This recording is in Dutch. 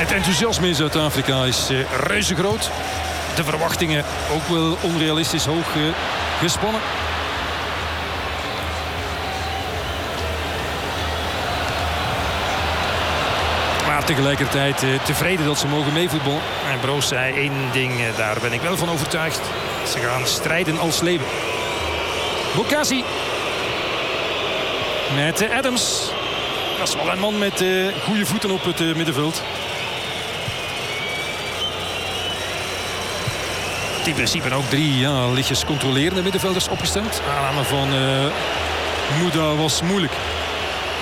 Het enthousiasme in Zuid-Afrika is reuze groot. De verwachtingen ook wel onrealistisch hoog gespannen. Maar tegelijkertijd tevreden dat ze mogen meevoetballen. En Broos zei één ding, daar ben ik wel van overtuigd. Ze gaan strijden als leeuwen. Bokassi. Met Adams. Dat is wel een man met goede voeten op het middenveld. In principe ook 3 lichtjes controlerende middenvelders opgesteld. Aanname van Mouda was moeilijk.